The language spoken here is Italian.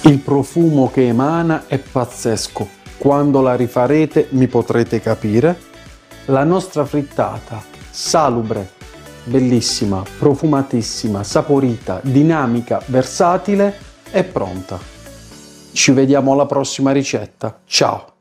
Il profumo che emana è pazzesco. Quando la rifarete mi potrete capire. La nostra frittata, salubre, bellissima, profumatissima, saporita, dinamica, versatile, è pronta. Ci vediamo alla prossima ricetta. Ciao!